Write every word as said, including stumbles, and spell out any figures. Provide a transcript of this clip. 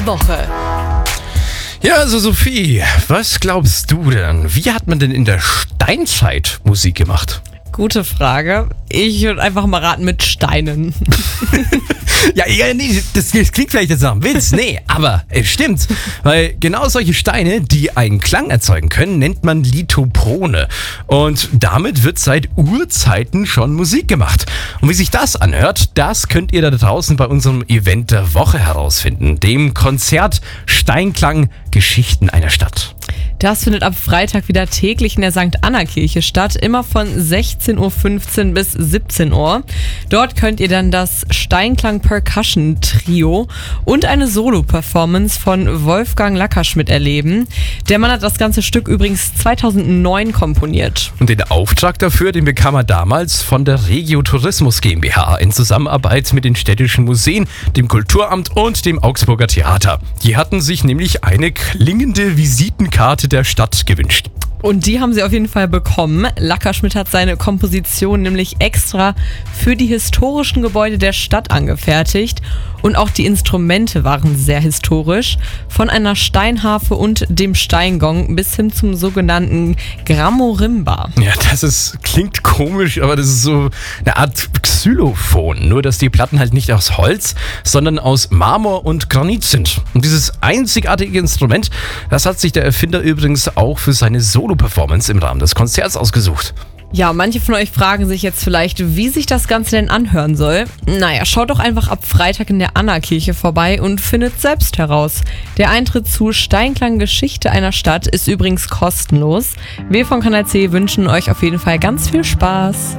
Woche. Ja, also Sophie, was glaubst du denn? Wie hat man denn in der Steinzeit Musik gemacht? Gute Frage. Ich würde einfach mal raten mit Steinen. Ja, ja nee, das, das klingt vielleicht jetzt nach einem Witz. Nee, aber es stimmt. Weil genau solche Steine, die einen Klang erzeugen können, nennt man Lithoprone. Und damit wird seit Urzeiten schon Musik gemacht. Und wie sich das anhört, das könnt ihr da draußen bei unserem Event der Woche herausfinden. Dem Konzert Steinklang Geschichten einer Stadt. Das findet ab Freitag wieder täglich in der Sankt Anna Kirche statt, immer von sechzehn Uhr fünfzehn bis siebzehn Uhr. Dort könnt ihr dann das Steinklang Percussion Trio und eine Solo-Performance von Wolfgang Lackerschmidt erleben. Der Mann hat das ganze Stück übrigens zweitausendneun komponiert. Und den Auftrag dafür, den bekam er damals von der Regio Tourismus GmbH in Zusammenarbeit mit den städtischen Museen, dem Kulturamt und dem Augsburger Theater. Die hatten sich nämlich eine klingende Visitenkarte der Stadt gewünscht. Und die haben sie auf jeden Fall bekommen. Lackerschmidt hat seine Komposition nämlich extra für die historischen Gebäude der Stadt angefertigt. Und auch die Instrumente waren sehr historisch. Von einer Steinharfe und dem Steingong bis hin zum sogenannten Grammorimba. Ja, das ist, klingt komisch, aber das ist so eine Art Xylophon. Nur, dass die Platten halt nicht aus Holz, sondern aus Marmor und Granit sind. Und dieses einzigartige Instrument, das hat sich der Erfinder übrigens auch für seine Solo-Performance im Rahmen des Konzerts ausgesucht. Ja, manche von euch fragen sich jetzt vielleicht, wie sich das Ganze denn anhören soll. Naja, schaut doch einfach ab Freitag in der Anna-Kirche vorbei und findet selbst heraus. Der Eintritt zu Steinklang Geschichte einer Stadt ist übrigens kostenlos. Wir von Kanal C wünschen euch auf jeden Fall ganz viel Spaß.